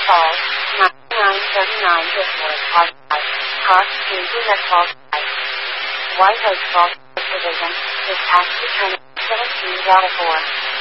Call 9979 Discord Podcast. Cost Internet Call. White House Call Division. Dispatch Return 17.4.